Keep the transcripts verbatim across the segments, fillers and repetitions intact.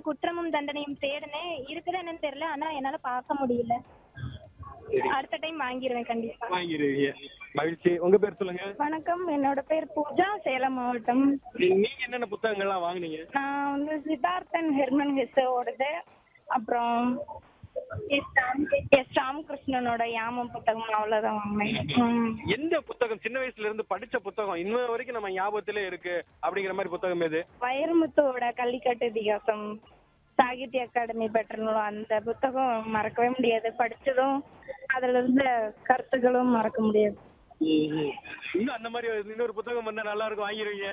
குற்றமும் தண்டனையும் தேடினேன். இருக்குதா என்னன்னு தெரியல. ஆனா என்னால பார்க்க முடியல. அடுத்த டைம் வாங்கிருவேன் கண்டிப்பா. வாங்கிருவீங்க. மகிழ்ச்சி. உங்க பேர் சொல்லுங்க. வணக்கம், என்னோட பேர் பூஜா, சேலம் மாவட்டம். நீ- நீங்க என்னென்ன புத்தகங்கள்லாம் வாங்குனீங்க? நான் வந்து சித்தார்த்தன் ஹெர்மன் ஹெஸ்ஸோடது, அப்புறம் எஸ் ராமகிருஷ்ணனோட யாமம் புத்தகம், அவ்வளவுதான் வாங்கினேன். ம். எந்த புத்தகம் சின்ன வயசுல இருந்து படிச்ச புத்தகம் இன்ன வரைக்கும் நம்ம ஞாபகத்திலே இருக்கு அப்படிங்கிற மாதிரி புத்தகம் எது? வைரமுத்துவோட கள்ளிக்கட்டு இதிகாசம், சாகித்ய அகாடமி பெற்ற நூல். அந்த புத்தகம் மறக்கவே முடியாது. படிச்சதும் அதுல இருந்த கருத்துக்களும் மறக்க முடியாது. இன்னும் அந்த மாதிரி ஒரு- இன்னொரு புத்தகம் வந்தா நல்லா இருக்கும், வாங்கிருவீங்க.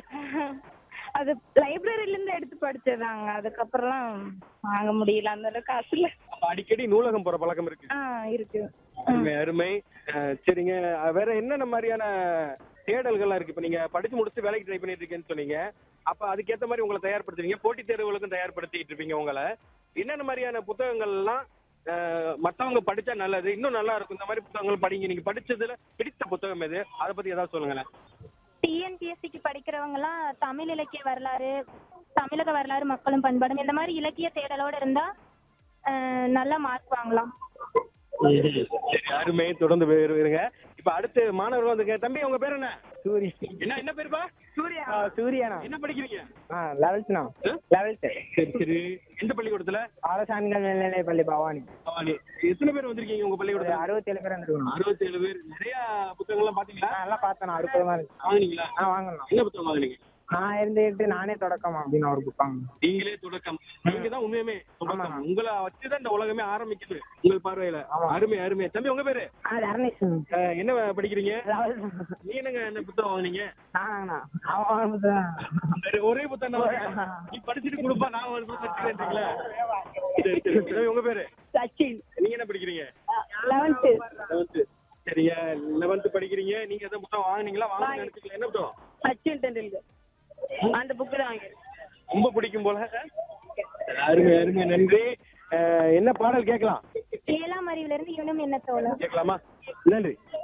அது லைப்ரரியில இருந்து எடுத்து படிச்சதாங்க. அதுக்கப்புறம் வாங்க முடியல, அந்த அளவுக்கு காசு இல்ல. அப்ப அடிக்கடி நூலகம் போற பழக்கம் இருக்கு. ஆ இருக்கு. அருமை அருமை. அஹ், சரிங்க. அஹ், வேற என்னென்ன மாதிரியான தேடல்கள்லாம் இருக்கு? இப்ப நீங்க படிச்சு முடிச்சு வேலைக்கு ட்ரை பண்ணிட்டு இருக்கேன்னு சொன்னீங்க. அப்ப அதுக்கேத்த மாதிரி உங்களை தயார்படுத்துவீங்க, போட்டித் தேர்வுகளுக்கும் தயார்படுத்திட்டு இருப்பீங்க உங்களை. என்னென்ன மாதிரியான புத்தகங்கள்லாம் அஹ், மத்தவங்க படிச்சா நல்லது, இன்னும் நல்லா இருக்கும், இந்த மாதிரி புத்தகங்கள் படிங்க, நீங்க படிச்சதுல பிடித்த புத்தகம் எது, அதை பத்தி ஏதாவது சொல்லுங்களேன். டிஎன்பிஎஸ்சிக்கு படிக்கிறவங்க எல்லாம் தமிழ் இலக்கிய வரலாறு, தமிழக வரலாறு, மக்களும் பண்பாடும், இந்த மாதிரி இலக்கிய தேடலோட இருந்தா அஹ், நல்ல மார்க் வாங்கலாம். சரி, அருமை. தொடர்ந்து வேறு இருங்க. இப்ப அடுத்து மாணவர்கள் வந்து கே- தம்பி உங்க பேர் என்ன? சூரிய என்ன என்ன பேருப்பா? சூர்யா. ஆ, சூர்யாண்ணா. என்ன படிக்கிறீங்க? ஆ லெவல்த்ண்ணா. ஆ? லெவல்த்து. சரி சரி. எந்த பள்ளிக்கூடத்துல? அரசாணிகள் மேல்நிலை பள்ளி பவானி. பவானி. எத்தனை பேர் வந்திருக்கீங்க உங்க ஒரு பள்ளிக்கூடத்துல? அறுபத்தேழு பேர் வந்துருக்கணும். அறுபத்தேழு பேர். நிறைய புத்தகங்கள்லாம் பாத்தீங்களா? நல்லா பார்த்தேன், அற்புதமா இருக்கு. வாங்குனீங்களா? ஆ வாங்கலாம். என்ன புத்தகம் வாங்குனீங்க? நான் இருந்துட்டு நானே தொடக்கம் அப்படின்னு ஒரு புத்தகம். நீங்களே தொடக்கம். நீங்க தான் உண்மையுமே தொடக்கம். ஆமா. உங்களை வச்சுதான் இந்த உலகமே ஆரம்பிக்குது உங்கள் பார்வையில. ஆமா. அருமை அருமை. தம்பி உங்க பேரு? ஆ தரணேஷ். அஹ், என்ன படிக்கிறீங்க? லெவல்த். நீ என்னங்க என்ன புத்தகம் வாங்குனீங்க? நானாங்கண்ணா. அவன் வாங்கின புத்தகம். வேற ஒரே புத்தகம் தான் வாங்குனீங்க. நீ படிச்சுட்டு கொடுப்பா, நான் ஒரு புத்தகம் படிச்சுக்கிறேன்றீங்களா? சரி சரி. தம்பி உங்க பேரு? சச்சின். நீங்க என்ன படிக்கிறீங்க? லெவல்த்து. லெவன்த்து. சரியா, லெவன்த்து படிக்கிறீங்க. நீங்க எதாவது புத்தகம் வாங்குனீங்களா? வாங்க நினைச்சீங்களா? என்ன புத்தகம்? சச்சின் டெண்டுல்கர். அந்த புக்கு தான் வாங்கிருக்கேன். ரொம்ப பிடிக்கும் போல. அருமை அருமை. நன்றி. அஹ், என்ன பாடல் கேட்கலாம்? ஏழாம் அறிவுல இருந்து இவனும் என்ன தோணும். கேட்கலாமா? நன்றி.